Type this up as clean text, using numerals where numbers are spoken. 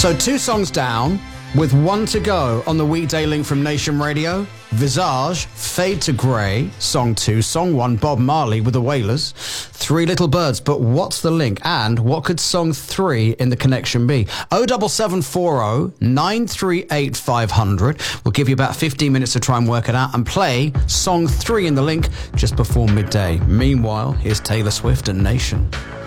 So 2 songs down, with 1 to go on the weekday link from Nation Radio. Visage, Fade to Grey, Song 2. Song 1, Bob Marley with the Wailers. 3 Little Birds, but what's the link? And what could Song 3 in the connection be? 07740 938 500. We'll give you about 15 minutes to try and work it out and play Song 3 in the link just before midday. Meanwhile, here's Taylor Swift and Nation.